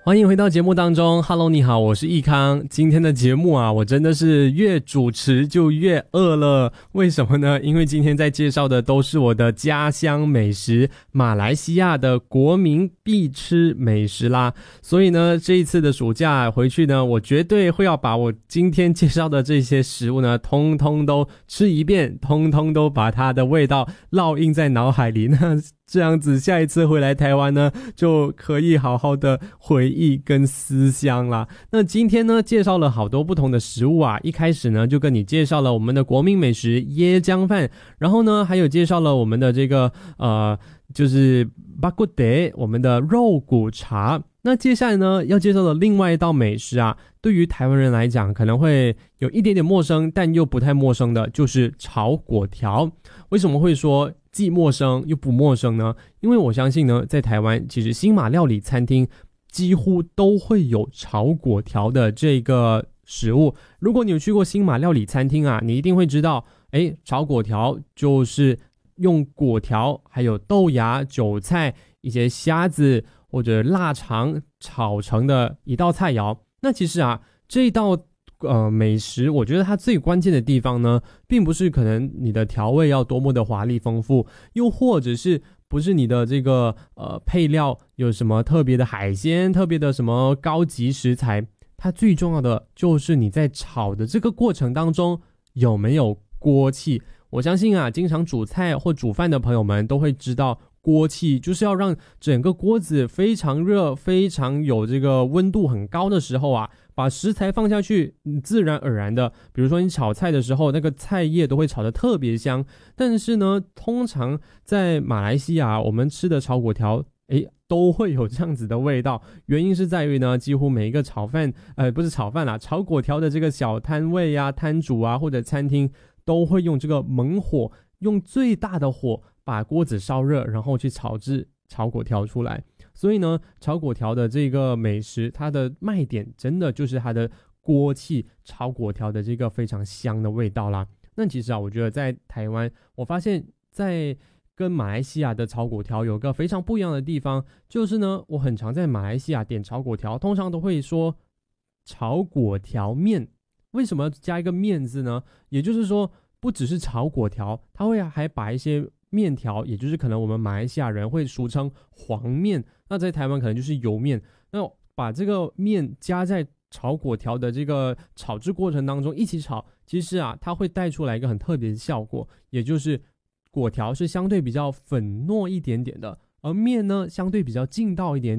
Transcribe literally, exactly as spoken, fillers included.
欢迎回到节目当中 ，Hello， 你好，我是易康。今天的节目啊，我真的是越主持就越饿了。为什么呢？因为今天在介绍的都是我的家乡美食，马来西亚的国民必吃美食啦。所以呢，这一次的暑假回去呢，我绝对会要把我今天介绍的这些食物呢，通通都吃一遍，通通都把它的味道烙印在脑海里。那这样子下一次回来台湾呢，就可以好好的回忆跟思乡啦。那今天呢，介绍了好多不同的食物啊，一开始呢就跟你介绍了我们的国民美食椰浆饭，然后呢还有介绍了我们的这个呃就是巴古德，我们的肉骨茶。那接下来呢要介绍的另外一道美食啊，对于台湾人来讲可能会有一点点陌生，但又不太陌生的，就是炒粿条。为什么会说既陌生又不陌生呢？因为我相信呢，在台湾其实新马料理餐厅几乎都会有炒粿条的这个食物。如果你有去过新马料理餐厅啊，你一定会知道，诶，炒粿条就是用粿条还有豆芽、韭菜、一些虾子或者腊肠炒成的一道菜肴。那其实啊，这道呃美食我觉得它最关键的地方呢，并不是可能你的调味要多么的华丽丰富，又或者是不是你的这个呃配料有什么特别的海鲜，特别的什么高级食材。它最重要的就是你在炒的这个过程当中有没有锅气。我相信啊，经常煮菜或煮饭的朋友们都会知道，锅气就是要让整个锅子非常热，非常有这个温度很高的时候啊，把食材放下去，自然而然的，比如说你炒菜的时候，那个菜叶都会炒得特别香。但是呢，通常在马来西亚我们吃的炒粿条诶都会有这样子的味道。原因是在于呢，几乎每一个炒饭呃不是炒饭啦，炒粿条的这个小摊位啊、摊主啊或者餐厅都会用这个猛火，用最大的火把锅子烧热，然后去炒制炒粿条出来。所以呢，炒粿条的这个美食，它的卖点真的就是它的锅气，炒粿条的这个非常香的味道啦。那其实啊，我觉得在台湾，我发现在跟马来西亚的炒粿条有个非常不一样的地方，就是呢，我很常在马来西亚点炒粿条，通常都会说炒粿条面。为什么加一个面字呢？也就是说，不只是炒粿条，它会还把一些面条，也就是可能我们马来西亚人会俗称黄面，那在台湾可能就是油面，那把这个面加在炒粿条的这个炒制过程当中一起炒，其实啊，它会带出来一个很特别的效果，也就是粿条是相对比较粉糯一点点的，而面呢相对比较劲道一点点。